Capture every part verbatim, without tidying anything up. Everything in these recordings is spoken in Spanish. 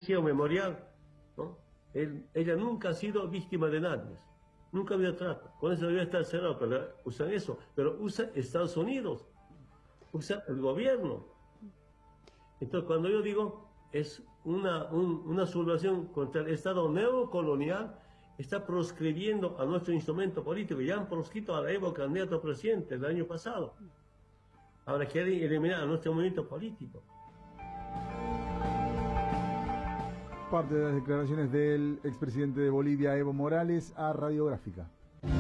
dirigía un memorial, ¿no? Él, ella nunca ha sido víctima de nadie, nunca ha habido trato, con eso debería estar cerrado, pero usan eso, pero usa Estados Unidos, usa el gobierno. Entonces cuando yo digo, es una, un, una sublevación contra el Estado neocolonial, está proscribiendo a nuestro instrumento político, ya han proscrito a la Evo candidato a presidente el año pasado, ahora quieren eliminar a nuestro movimiento político. Parte de las declaraciones del expresidente de Bolivia, Evo Morales, a Radiográfica.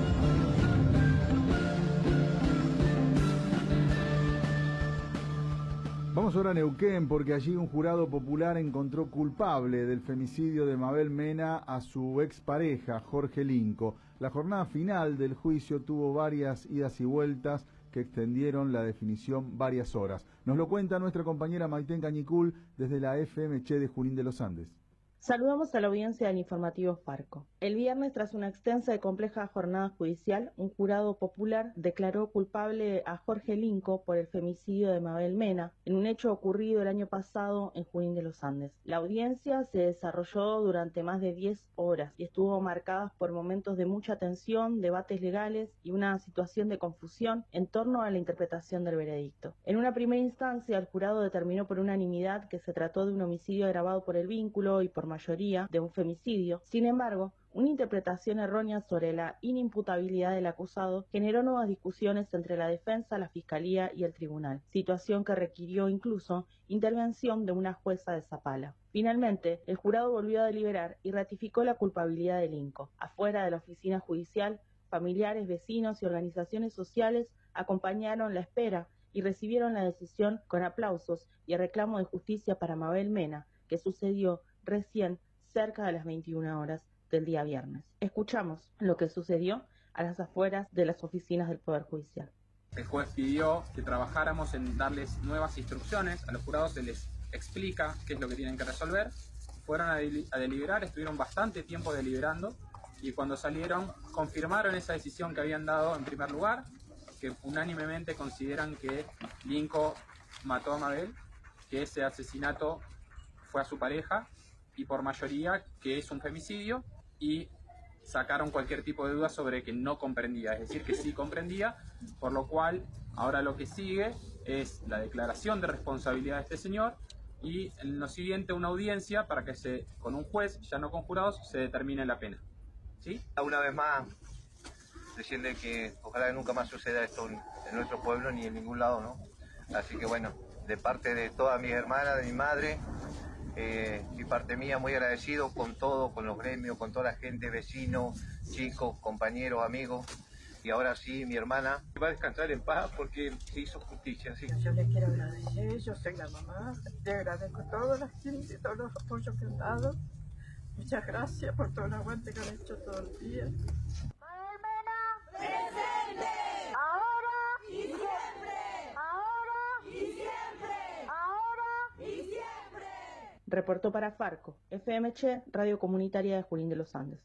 Vamos ahora a Neuquén, porque allí un jurado popular encontró culpable del femicidio de Mabel Mena a su expareja, Jorge Linco. La jornada final del juicio tuvo varias idas y vueltas que extendieron la definición varias horas. Nos lo cuenta nuestra compañera Maitén Cañicul desde la F M Che de Junín de los Andes. Saludamos a la audiencia del informativo Farco. El viernes, tras una extensa y compleja jornada judicial, un jurado popular declaró culpable a Jorge Linco por el femicidio de Mabel Mena, en un hecho ocurrido el año pasado en Junín de los Andes. La audiencia se desarrolló durante más de diez horas y estuvo marcada por momentos de mucha tensión, debates legales y una situación de confusión en torno a la interpretación del veredicto. En una primera instancia, el jurado determinó por unanimidad que se trató de un homicidio agravado por el vínculo y por mayoría de un femicidio. Sin embargo, una interpretación errónea sobre la inimputabilidad del acusado generó nuevas discusiones entre la defensa, la fiscalía y el tribunal, situación que requirió incluso intervención de una jueza de Zapala. Finalmente, el jurado volvió a deliberar y ratificó la culpabilidad de Linco. Afuera de la oficina judicial, familiares, vecinos y organizaciones sociales acompañaron la espera y recibieron la decisión con aplausos y el reclamo de justicia para Mabel Mena, que sucedió recién cerca de las veintiuna horas del día viernes. Escuchamos lo que sucedió a las afueras de las oficinas del Poder Judicial. El juez pidió que trabajáramos en darles nuevas instrucciones, a los jurados se les explica qué es lo que tienen que resolver. Fueron a, del a deliberar, estuvieron bastante tiempo deliberando y cuando salieron confirmaron esa decisión que habían dado en primer lugar, que unánimemente consideran que Linco mató a Mabel, que ese asesinato fue a su pareja y por mayoría que es un femicidio, y sacaron cualquier tipo de duda sobre que no comprendía, es decir, que sí comprendía, por lo cual ahora lo que sigue es la declaración de responsabilidad de este señor y en lo siguiente una audiencia para que se, con un juez, ya no con jurados, se determine la pena. ¿Sí? Una vez más, decirle que ojalá que nunca más suceda esto en, en nuestro pueblo ni en ningún lado, ¿no? Así que bueno, de parte de todas mis hermanas, de mi madre, Eh, y parte mía, muy agradecido con todo, con los gremios, con toda la gente, vecinos, chicos, compañeros, amigos. Y ahora sí, mi hermana va a descansar en paz porque se hizo justicia. ¿Sí? Yo le quiero agradecer, yo soy la mamá, le agradezco a toda la gente, todos los apoyos que han dado. Muchas gracias por todo el aguante que han hecho todo el día. Mabel Mena, presente, ahora y siempre, ahora y siempre, ahora y siempre. Reportó para Farco, F M Che, Radio Comunitaria de Junín de los Andes.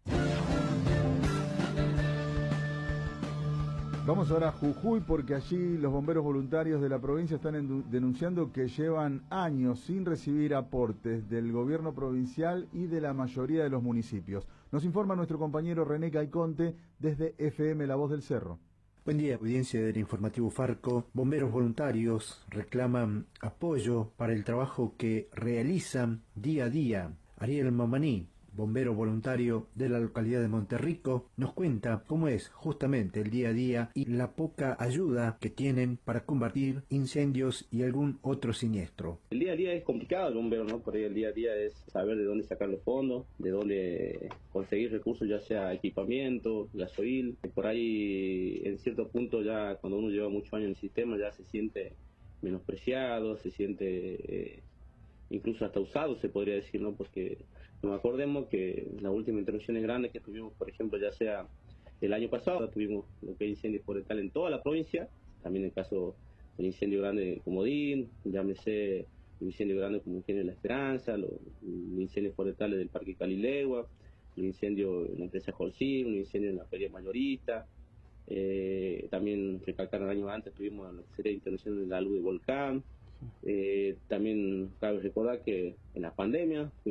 Vamos ahora a Jujuy, porque allí los bomberos voluntarios de la provincia están denunciando que llevan años sin recibir aportes del gobierno provincial y de la mayoría de los municipios. Nos informa nuestro compañero René Caiconte desde F M La Voz del Cerro. Buen día, audiencia del informativo Farco. Bomberos voluntarios reclaman apoyo para el trabajo que realizan día a día. Ariel Mamaní, bombero voluntario de la localidad de Monterrico, nos cuenta cómo es justamente el día a día y la poca ayuda que tienen para combatir incendios y algún otro siniestro. El día a día es complicado el bombero, ¿no? Por ahí el día a día es saber de dónde sacar los fondos, de dónde conseguir recursos, ya sea equipamiento, gasoil. Por ahí, en cierto punto, ya cuando uno lleva muchos años en el sistema, ya se siente menospreciado, se siente... Eh, incluso hasta usado, se podría decir, ¿no? Porque nos acordemos que las últimas intervenciones grandes que tuvimos, por ejemplo, ya sea el año pasado, tuvimos lo que es incendios forestales en toda la provincia, también el caso del incendio grande de Comodín, llámese el incendio grande como Ingenio de la Esperanza, los, los incendios forestales del Parque Calilegua, el incendio en la empresa Jorcí, un incendio en la feria mayorista, eh, también recalcar años antes tuvimos lo que sería intervención de la luz de volcán. Eh, también cabe recordar que en la pandemia